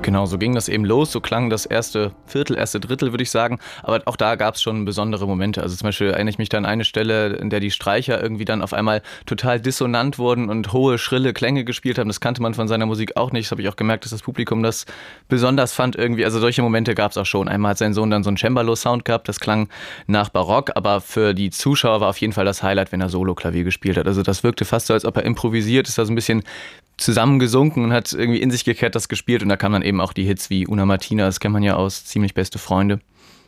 Genau, so ging das eben los. So klang das erste Viertel, erste Drittel, würde ich sagen. Aber auch da gab es schon besondere Momente. Also zum Beispiel erinnere ich mich da an eine Stelle, in der die Streicher irgendwie dann auf einmal total dissonant wurden und hohe, schrille Klänge gespielt haben. Das kannte man von seiner Musik auch nicht. Das habe ich auch gemerkt, dass das Publikum das besonders fand irgendwie. Also solche Momente gab es auch schon. Einmal hat sein Sohn dann so einen Cembalo-Sound gehabt. Das klang nach Barock. Aber für die Zuschauer war auf jeden Fall das Highlight, wenn er Solo-Klavier gespielt hat. Also das wirkte fast so, als ob er improvisiert ist, da so ein bisschen zusammengesunken und hat irgendwie in sich gekehrt das gespielt. Und da kamen dann eben auch die Hits wie Una Martina, das kennt man ja aus Ziemlich beste Freunde.